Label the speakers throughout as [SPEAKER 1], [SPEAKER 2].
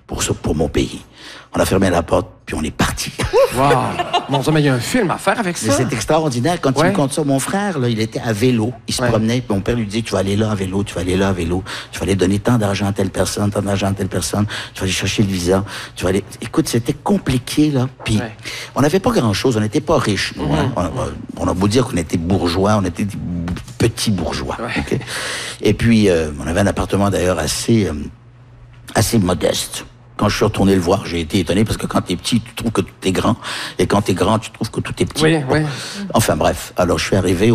[SPEAKER 1] pour mon pays. On a fermé la porte, puis on est parti.
[SPEAKER 2] Wow! Mon Dieu, mais il y a un film à faire avec ça.
[SPEAKER 1] Mais c'est extraordinaire. Quand il me compte ça, mon frère, là, il était à vélo. Il se promenait, puis mon père lui disait, tu vas aller là à vélo, tu vas aller là à vélo, tu vas aller donner tant d'argent à telle personne, tant d'argent à telle personne, tu vas aller chercher le visa, tu vas aller... Écoute, c'était compliqué, là. Puis, on n'avait pas grand-chose, on n'était pas riches, nous, hein. On a beau dire qu'on était bourgeois, on était des petits bourgeois. Okay? Et puis, on avait un appartement, d'ailleurs, assez modeste. Quand je suis retourné le voir, j'ai été étonné parce que quand t'es petit, tu trouves que tout est grand. Et quand t'es grand, tu trouves que tout est petit.
[SPEAKER 2] Oui, oui.
[SPEAKER 1] Enfin bref. Alors je suis arrivé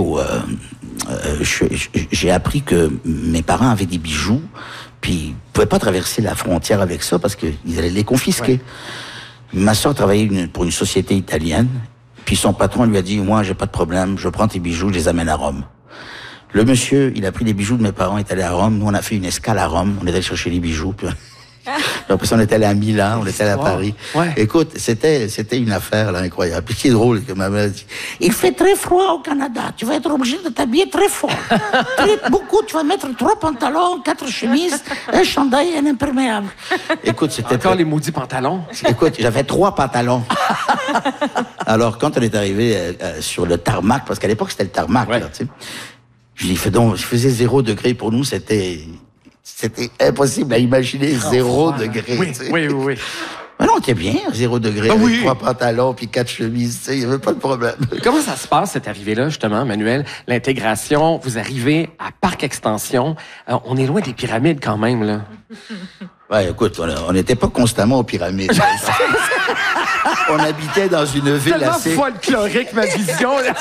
[SPEAKER 1] j'ai appris que mes parents avaient des bijoux, puis ils pouvaient pas traverser la frontière avec ça parce qu'ils allaient les confisquer. Ouais. Ma soeur travaillait pour une société italienne, puis son patron lui a dit, moi j'ai pas de problème, je prends tes bijoux, je les amène à Rome. Le monsieur, il a pris les bijoux de mes parents, est allé à Rome. Nous, on a fait une escale à Rome, on est allé chercher les bijoux, puis... Après ça, on était allé à Milan, on était allé à Paris. Ouais. Écoute, c'était une affaire là incroyable. Puis ce qui est drôle, que ma mère dit, il fait très froid au Canada, tu vas être obligé de t'habiller très fort. Beaucoup, tu vas mettre 3 pantalons, 4 chemises, un chandail et un imperméable. Écoute, c'était...
[SPEAKER 2] Encore les maudits pantalons.
[SPEAKER 1] Écoute, j'avais 3 pantalons. Alors, quand on est arrivé sur le tarmac, parce qu'à l'époque, c'était le tarmac, là, tu sais, je dis, il faisait 0 degré pour nous, c'était impossible à imaginer 0 degré.
[SPEAKER 2] Oui, oui, oui, oui.
[SPEAKER 1] Mais non, on était bien, 0 degré, avec 3 pantalons puis 4 chemises, tu sais, il n'y avait pas de problème.
[SPEAKER 2] Comment ça se passe, cette arrivée-là, justement, Manuel? L'intégration, vous arrivez à Parc Extension. On est loin des pyramides, quand même, là.
[SPEAKER 1] Ouais, écoute, on n'était pas constamment aux pyramides. On habitait dans une ville assez...
[SPEAKER 2] tellement folklorique, ma vision, là.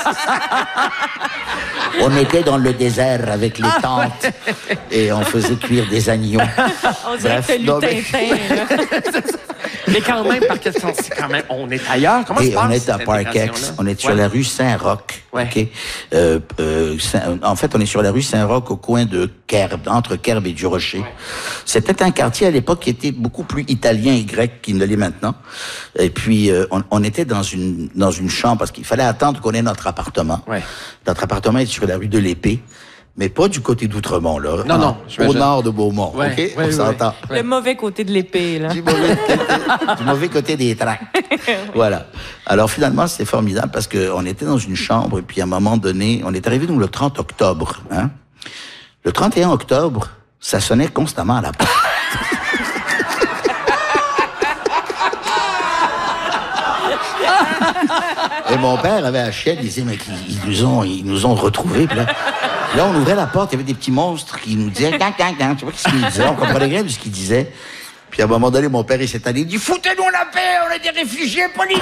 [SPEAKER 1] On était dans le désert avec les tentes et on faisait cuire des agneaux.
[SPEAKER 3] On dirait que t'as lu Tintin.
[SPEAKER 2] Mais quand même, Parc Extension, quand même, on est ailleurs. Comment ça se passe?
[SPEAKER 1] On est à Parc Ex, on est sur la rue Saint-Roch. Okay? En fait, on est sur la rue Saint-Roch au coin de Kerb, entre Kerb et du Rocher. Ouais. C'était un quartier à l'époque qui était beaucoup plus italien et grec qu'il ne l'est maintenant. Et puis, on était dans une chambre parce qu'il fallait attendre qu'on ait notre appartement. Ouais. Notre appartement est sur la rue de l'Épée. Mais pas du côté d'Outremont, là.
[SPEAKER 2] Non,
[SPEAKER 1] au nord de Beaumont, OK? On s'entend.
[SPEAKER 3] Le mauvais côté de l'épée, là.
[SPEAKER 1] Du mauvais côté des tracts. Voilà. Alors, finalement, c'était formidable parce qu'on était dans une chambre et puis, à un moment donné, on est arrivé, nous, le 30 octobre, hein? Le 31 octobre, ça sonnait constamment à la porte. Et mon père avait acheté, il disait, mais ils nous ont retrouvés, puis là, on ouvrait la porte, il y avait des petits monstres qui nous disaient, gang, gang, gang. Tu vois ce qu'ils disaient, on comprenait rien de ce qu'ils disaient. Puis à un moment donné, mon père, il s'est allé, il dit, foutez-nous la paix, on est des réfugiés politiques.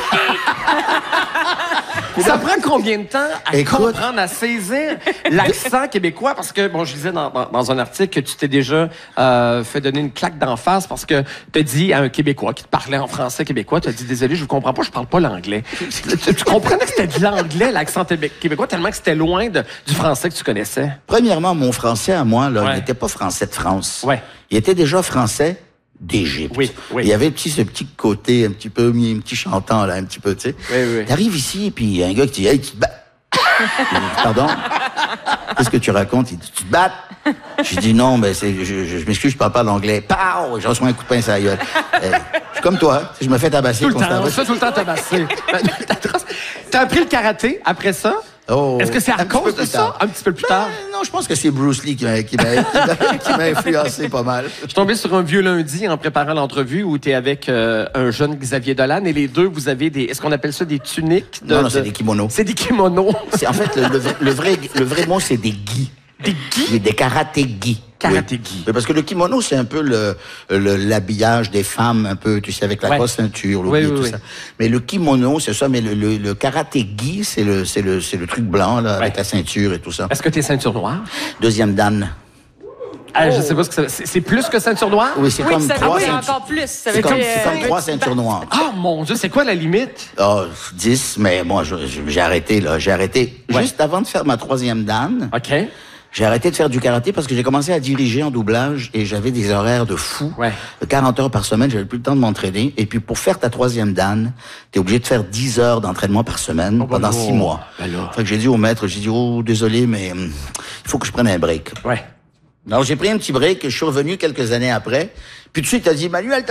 [SPEAKER 2] Ça prend combien de temps à comprendre, à saisir l'accent québécois? Parce que, bon, je disais dans un article que tu t'es déjà fait donner une claque d'en face parce que tu as dit à un Québécois qui te parlait en français québécois, tu as dit, désolé, je vous comprends pas, je parle pas l'anglais. Tu comprenais que c'était de l'anglais, l'accent québécois, tellement que c'était loin du français que tu connaissais?
[SPEAKER 1] Premièrement, mon français à moi, là, il n'était pas français de France. Ouais. Il était déjà français d'Égypte. Oui, oui. Il y avait ce petit côté un petit peu, un petit chantant, là, un petit peu, tu sais. Oui, oui. T'arrives ici, puis il y a un gars qui dit, hey, tu te bats. Pardon? Qu'est-ce que tu racontes? Il dit, tu te bats? J'ai dit, non, mais je m'excuse, je parle pas l'anglais. Pow! Je reçois un coup de pince à la gueule. Je suis comme toi, je me fais tabasser constamment.
[SPEAKER 2] On se fait tout le temps tabasser. T'as appris le karaté après ça? Oh, est-ce que c'est à cause de ça? Un petit peu plus tard?
[SPEAKER 1] Non, je pense que c'est Bruce Lee qui m'a influencé pas mal.
[SPEAKER 2] Je suis tombé sur un vieux lundi en préparant l'entrevue où tu es avec un jeune Xavier Dolan et les deux, vous avez des... Est-ce qu'on appelle ça des tuniques?
[SPEAKER 1] Non, c'est des kimonos.
[SPEAKER 2] C'est des kimonos.
[SPEAKER 1] En fait, le vrai mot, c'est des gis.
[SPEAKER 2] Des gis?
[SPEAKER 1] Oui, des karaté-gis.
[SPEAKER 2] Karaté-gi.
[SPEAKER 1] Oui, parce que le kimono, c'est un peu l'habillage des femmes, un peu, tu sais, avec la grosse ceinture, tout ça. Mais le kimono, c'est ça, mais le karaté-gi, c'est le truc blanc, là, avec la ceinture et tout ça.
[SPEAKER 2] Est-ce que t'es ceinture noire?
[SPEAKER 1] Deuxième dan.
[SPEAKER 2] Je sais pas ce que c'est plus que ceinture noire?
[SPEAKER 1] Oui, c'est comme 3 ceintures.
[SPEAKER 3] Encore plus.
[SPEAKER 1] C'est comme 3 ceintures noires.
[SPEAKER 2] Ah, mon Dieu, c'est quoi la limite?
[SPEAKER 1] 10, mais moi, j'ai arrêté, là. J'ai arrêté juste avant de faire ma 3e dan.
[SPEAKER 2] OK.
[SPEAKER 1] J'ai arrêté de faire du karaté parce que j'ai commencé à diriger en doublage et j'avais des horaires de fou. Ouais. 40 heures par semaine, j'avais plus le temps de m'entraîner. Et puis, pour faire ta 3e dan, t'es obligé de faire 10 heures d'entraînement par semaine pendant 6 mois. Fait que j'ai dit au maître, désolé, mais il faut que je prenne un break.
[SPEAKER 2] Ouais.
[SPEAKER 1] Alors, j'ai pris un petit break, je suis revenu quelques années après. Puis tout de suite, il a dit, Manuel,